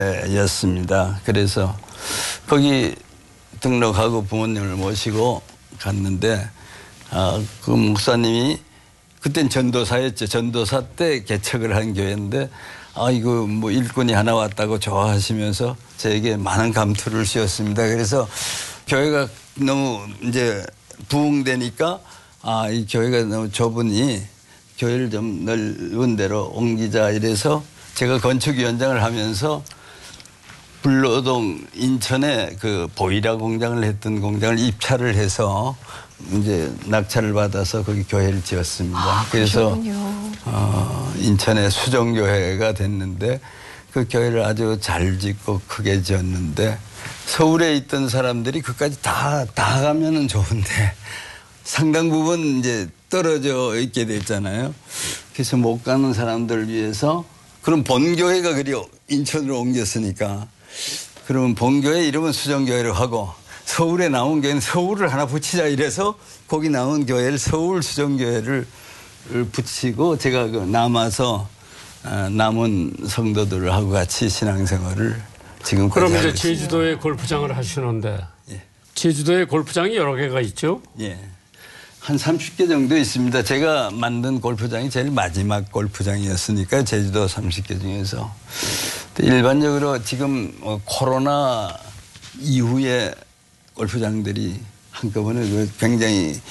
였습니다. 그래서 거기 등록하고 부모님을 모시고 갔는데 그 목사님이 그땐 전도사였죠. 전도사 때 개척을 한 교회인데 이거 뭐 일꾼이 하나 왔다고 좋아하시면서 저에게 많은 감투를 씌웠습니다. 그래서 교회가 너무 이제 부흥되니까 이 교회가 너무 좁으니 교회를 좀 넓은 데로 옮기자 이래서 제가 건축위원장을 하면서 불로동 인천에 그 보이라 공장을 했던 공장을 입찰을 해서 이제 낙찰을 받아서 거기 교회를 지었습니다. 그래서 인천의 수정교회가 됐는데 그 교회를 아주 잘 짓고 크게 지었는데 서울에 있던 사람들이 그까지 다 가면은 좋은데 상당 부분 이제 떨어져 있게 됐잖아요. 그래서 못 가는 사람들을 위해서 그럼 본교회가 그리 인천으로 옮겼으니까 그러면 본교회 이름은 수정교회로 하고 서울에 나온 교회는 서울을 하나 붙이자 이래서 거기 나온 교회를 서울 수정교회를 붙이고 제가 그 남아서 남은 성도들하고 같이 신앙생활을 지금까지 그럼 하고 이제 제주도에 골프장을 하시는데 예. 제주도에 골프장이 여러 개가 있죠? 예. 한 30개 정도 있습니다. 제가 만든 골프장이 제일 마지막 골프장이었으니까 제주도 30개 중에서. 일반적으로 지금 코로나 이후에 골프장들이 한꺼번에 굉장히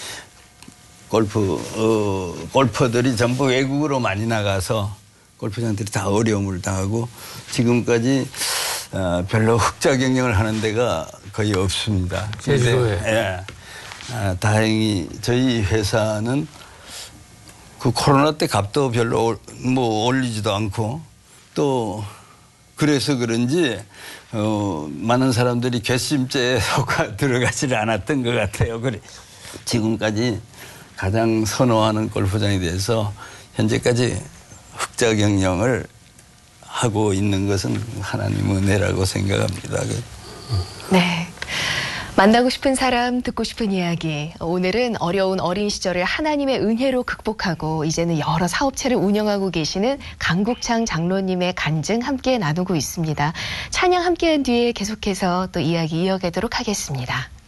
골퍼들이 전부 외국으로 많이 나가서 골프장들이 다 어려움을 당하고 지금까지 별로 흑자 경영을 하는 데가 거의 없습니다. 제주도에. 예. 다행히 저희 회사는 그 코로나 때 값도 별로 뭐 올리지도 않고 또 그래서 그런지 많은 사람들이 괘씸죄에 들어가지를 않았던 것 같아요. 그래 지금까지 가장 선호하는 골프장에 대해서 현재까지 흑자 경영을 하고 있는 것은 하나님의 은혜라고 생각합니다. 네. 만나고 싶은 사람, 듣고 싶은 이야기. 오늘은 어려운 어린 시절을 하나님의 은혜로 극복하고 이제는 여러 사업체를 운영하고 계시는 강국창 장로님의 간증 함께 나누고 있습니다. 찬양 함께한 뒤에 계속해서 또 이야기 이어가도록 하겠습니다.